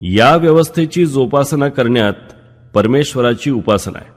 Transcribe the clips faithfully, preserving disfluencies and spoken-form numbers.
या व्यवस्थेची जोपासना करण्यात परमेश्वराची उपासना आहे.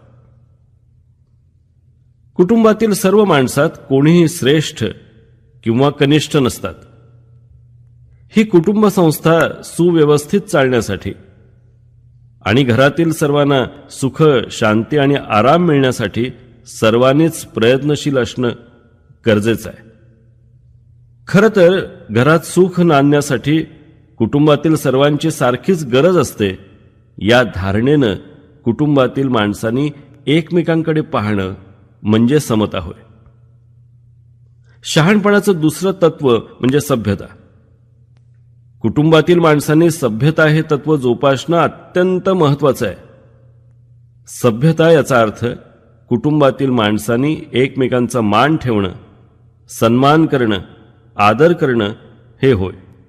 कुटुंबातील सर्व माणसात कोणीही श्रेष्ठ किंवा कनिष्ठ नसतात. ही कुटुंब संस्था सुव्यवस्थित चालण्यासाठी आणि घरातील सर्वांना सुख, शांती आणि आराम मिळण्यासाठी सर्वांनीच प्रयत्नशील असणं गरजेचं आहे. खरं तर घरात सुख नांदण्यासाठी कुटुंबातील सर्वांची सारखीच गरज असते. या धारणेनं कुटुंबातील माणसांनी एकमेकांकडे पाहणं म्हणजे समता होय. शहाणपणाचं दुसरं तत्व म्हणजे सभ्यता. कुटुंबातील माणसांनी सभ्यता हे तत्व जोपासणं अत्यंत महत्वाचं आहे. सभ्यता याचा अर्थ कुटुंबातील माणसांनी एकमेकांचा मान ठेवणं, सन्मान करणं, आदर करणं हे होय.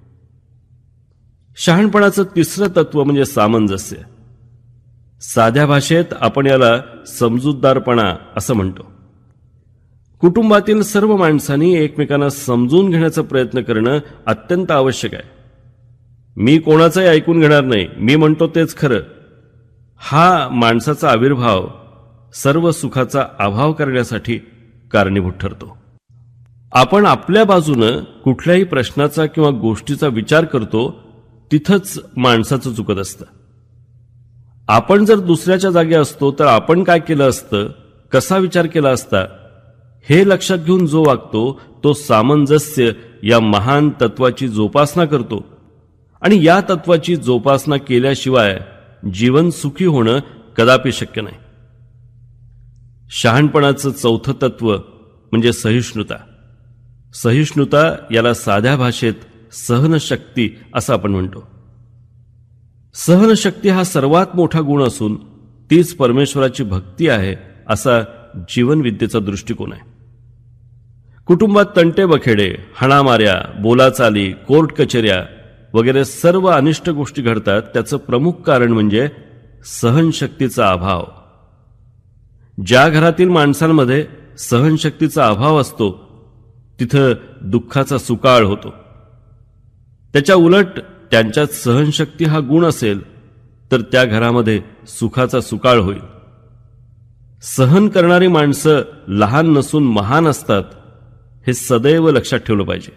शहाणपणाचं तिसरं तत्व म्हणजे सामंजस्य. साध्या भाषेत आपण याला समजूतदारपणा असं म्हणतो. कुटुंबातील सर्व माणसांनी एकमेकांना समजून घेण्याचा प्रयत्न करणं अत्यंत आवश्यक आहे. मी कोणाचंही ऐकून घेणार नाही, मी म्हणतो तेच खरं, हा माणसाचा आविर्भाव सर्व सुखाचा अभाव करण्यासाठी कारणीभूत ठरतो. आपण आपल्या बाजूनं कुठल्याही प्रश्नाचा किंवा गोष्टीचा विचार करतो, तिथंच माणसाचं चुकत असतं. आपण जर दुसऱ्याच्या जागी असतो तर आपण काय केलं असतं, कसा विचार केला असता, हे लक्षात घेऊन जो वागतो तो सामंजस्य या महान तत्वाची जोपासना करतो. आणि या तत्वाची जोपासना केल्याशिवाय जीवन सुखी होणं कदापि शक्य नाही. शहाणपणाचं चौथं तत्व म्हणजे सहिष्णुता. सहिष्णुता याला साध्या भाषेत सहनशक्ती असं आपण म्हणतो. सहनशक्ती हा सर्वात मोठा गुण असून तीच परमेश्वराची भक्ती आहे असा जीवनविद्येचा दृष्टिकोन आहे. कुटुंबात तंटे बखेडे, हाणामाऱ्या, बोलाचाली, कोर्ट कचेऱ्या वगैरे सर्व अनिष्ट गोष्टी घडतात. त्याचं प्रमुख कारण म्हणजे सहनशक्तीचा अभाव. ज्या घरातील माणसांमध्ये सहनशक्तीचा अभाव असतो तिथं दुःखाचा सुकाळ होतो. त्याच्या उलट त्यांच्यात सहनशक्ती हा गुण असेल तर त्या घरामध्ये सुखाचा सुकाळ होईल. सहन करणारी माणसं लहान नसून महान असतात हे सदैव लक्षात ठेवलं पाहिजे.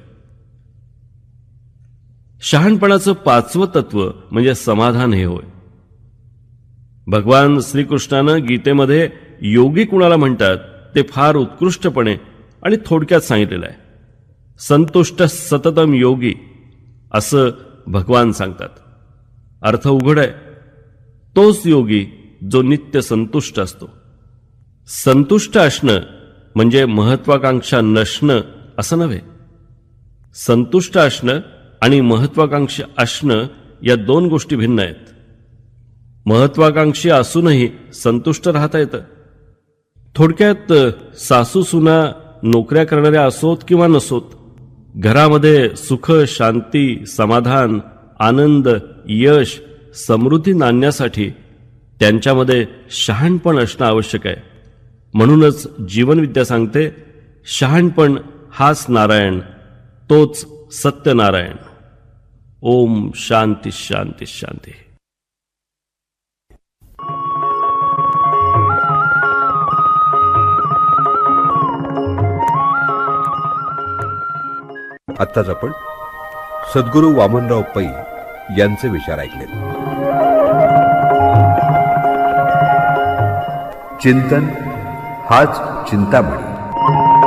शहाणपणाचं पाचवं तत्व म्हणजे समाधान हे होय. भगवान श्रीकृष्णानं गीतेमध्ये योगी कुणाला म्हणतात ते फार उत्कृष्टपणे आणि थोडक्यात सांगितलेलं आहे. संतुष्ट सततम योगी असं भगवान सांगतात. अर्थ उघड आहे. तोच योगी जो नित्य संतुष्ट असतो. संतुष्ट असणं म्हणजे महत्वाकांक्षा नसणं असं नव्हे. संतुष्ट असणं आणि महत्वाकांक्षी असणं या दोन गोष्टी भिन्न आहेत. महत्वाकांक्षी असूनही संतुष्ट राहता येतं. थोडक्यात सासू सुना नोकऱ्या करणाऱ्या असोत किंवा नसोत, घरामध्ये सुख, शांती, समाधान, आनंद, यश, समृद्धी नांदण्यासाठी त्यांच्यामध्ये शहाणपण असणं आवश्यक आहे. म्हणूनच जीवनविद्या सांगते, शहाणपण हाच नारायण, तोच सत्यनारायण. ओम शांती शांती शांती. आत्ताच आपण सद्गुरू वामनराव पै यांचे विचार ऐकले. चिंतन हाच चिंतामणी.